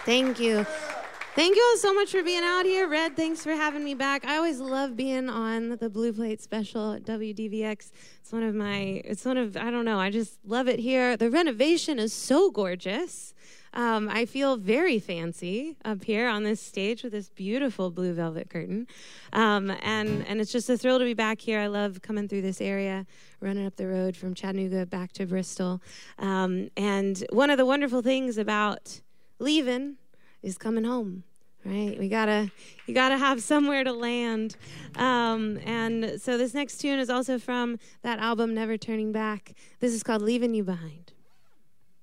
Thank you. Thank you all so much for being out here. Red, thanks for having me back. I always love being on the Blue Plate special at WDVX. I don't know, I just love it here. The renovation is so gorgeous. I feel very fancy up here on this stage with this beautiful blue velvet curtain. And it's just a thrill to be back here. I love coming through this area, running up the road from Chattanooga back to Bristol. And one of the wonderful things about leaving is coming home, right? You gotta have somewhere to land. And so this next tune is also from that album, Never Turning Back. This is called Leaving You Behind.